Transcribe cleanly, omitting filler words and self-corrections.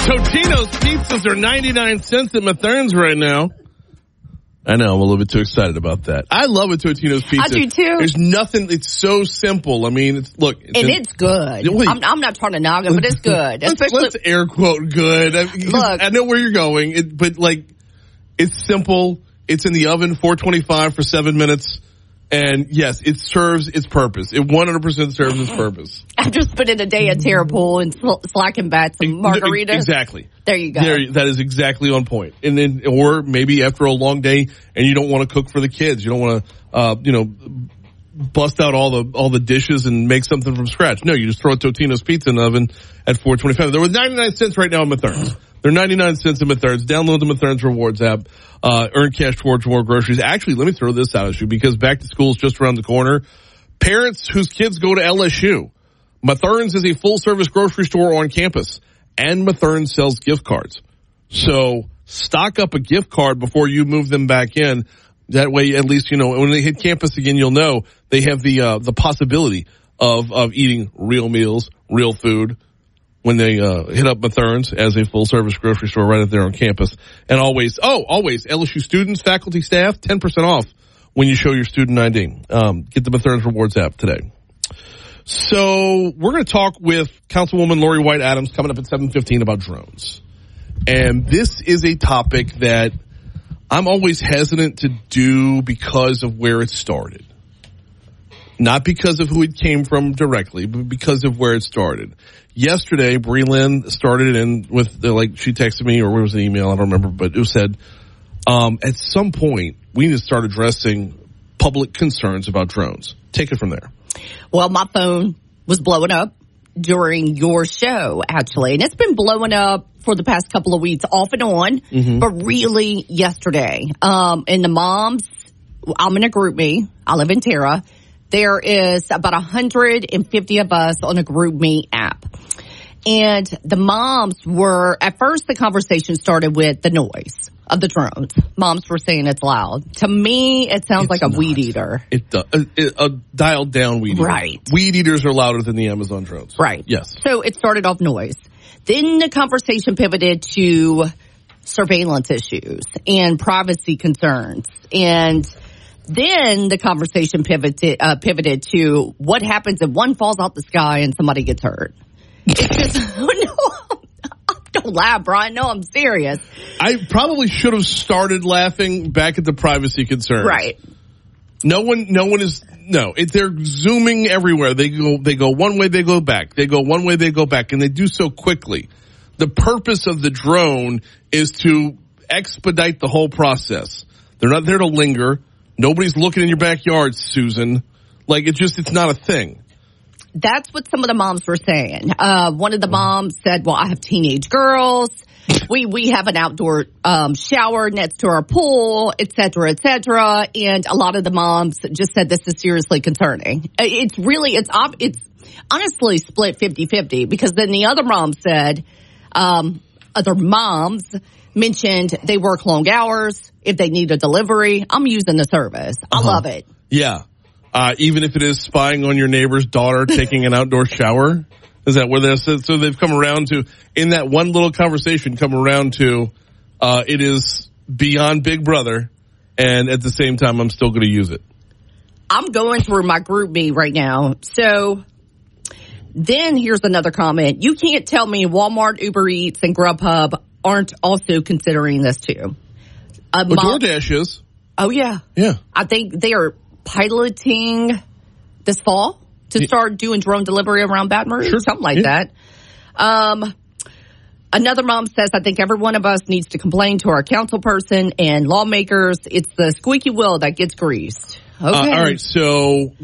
Totino's pizzas are 99 cents at Mathern's right now. I know, I'm a little bit too excited about that. I love a Totino's pizza. I do too. There's nothing, it's so simple. I mean, it's good. Wait. I'm not trying to knock it, but it's good. Let's air quote good. Look. I know where you're going, but it's simple. It's in the oven, 425 for 7 minutes. And yes, it serves its purpose. It 100% serves its purpose. After spending a day at Terra Pool and slacking back some margaritas. Exactly. There you go. That is exactly on point. And then, or maybe after a long day and you don't want to cook for the kids. You don't want to, bust out all the dishes and make something from scratch. No, you just throw a Totino's pizza in the oven at 425. They're 99 cents right now at Mathern's. They're 99 cents at Mathern's. Download the Mathern's Rewards app. Earn cash towards more groceries. Actually, let me throw this out at you because back to school is just around the corner. Parents whose kids go to LSU. Mathern's is a full-service grocery store on campus, and Mathern's sells gift cards. So stock up a gift card before you move them back in. That way, at least, when they hit campus again, you'll know they have the possibility of eating real meals, real food when they hit up Mathern's as a full-service grocery store right up there on campus. And always, LSU students, faculty, staff, 10% off when you show your student ID. Get the Mathern's Rewards app today. So we're going to talk with Councilwoman Lori White Adams coming up at 7:15 about drones. And this is a topic that I'm always hesitant to do because of where it started. Not because of who it came from directly, but because of where it started. Yesterday, Breland started in with, she texted me, or it was an email, I don't remember, but it said, at some point, we need to start addressing public concerns about drones. Take it from there. Well, my phone was blowing up during your show, actually. And it's been blowing up for the past couple of weeks, off and on, but really yesterday. And the moms, I'm in a group me. I live in Terra. There is about 150 of us on a GroupMe app. And the moms were, at first the conversation started with the noise of the drones. Moms were saying it's loud. To me, it sounds like a weed eater. It does. A dialed down weed eater. Right. Weed eaters are louder than the Amazon drones. Right. Yes. So it started off noise. Then the conversation pivoted to surveillance issues and privacy concerns. And then the conversation pivoted to what happens if one falls out the sky and somebody gets hurt. It's just, don't laugh, Brian. No, I'm serious. I probably should have started laughing back at the privacy concerns. Right. They're zooming everywhere. They go one way, they go back. They go one way, they go back, and they do so quickly. The purpose of the drone is to expedite the whole process. They're not there to linger. Nobody's looking in your backyard, Susan. It's not a thing. That's what some of the moms were saying. One of the moms said, well, I have teenage girls. We have an outdoor shower next to our pool, et cetera, et cetera. And a lot of the moms just said this is seriously concerning. It's honestly split 50-50 because then the other mom said, other moms mentioned they work long hours. If they need a delivery, I'm using the service. I love it. Yeah. Even if it is spying on your neighbor's daughter taking an outdoor shower? Is that where they're, so they've come around to, in that one little conversation, it is beyond Big Brother, and at the same time, I'm still going to use it. I'm going through my GroupMe right now. So then here's another comment. You can't tell me Walmart, Uber Eats, and Grubhub aren't also considering this too. DoorDash is. Oh, yeah. Yeah. I think they are piloting this fall to start doing drone delivery around Baton Rouge, something like that. Another mom says, I think every one of us needs to complain to our council person and lawmakers. It's the squeaky wheel that gets greased. Okay. All right, so